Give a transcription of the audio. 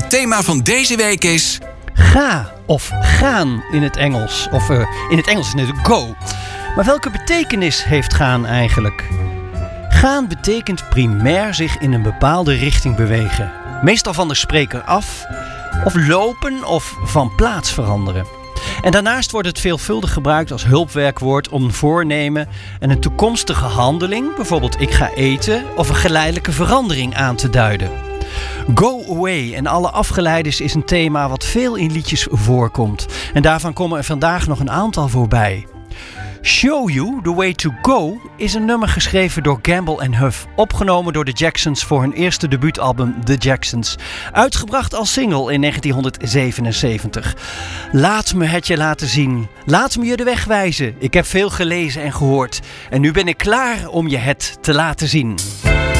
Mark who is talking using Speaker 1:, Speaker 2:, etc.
Speaker 1: Het thema van deze week is...
Speaker 2: Ga of gaan in het Engels. Of in het Engels is het natuurlijk go. Maar welke betekenis heeft gaan eigenlijk? Gaan betekent primair zich in een bepaalde richting bewegen. Meestal van de spreker af, of lopen of van plaats veranderen. En daarnaast wordt het veelvuldig gebruikt als hulpwerkwoord om een voornemen en een toekomstige handeling, bijvoorbeeld ik ga eten, of een geleidelijke verandering aan te duiden. Go away en alle afgeleiders is een thema wat veel in liedjes voorkomt. En daarvan komen er vandaag nog een aantal voorbij. Show You, The Way To Go is een nummer geschreven door Gamble en Huff. Opgenomen door de Jacksons voor hun eerste debuutalbum The Jacksons. Uitgebracht als single in 1977. Laat me het je laten zien. Laat me je de weg wijzen. Ik heb veel gelezen en gehoord. En nu ben ik klaar om je het te laten zien.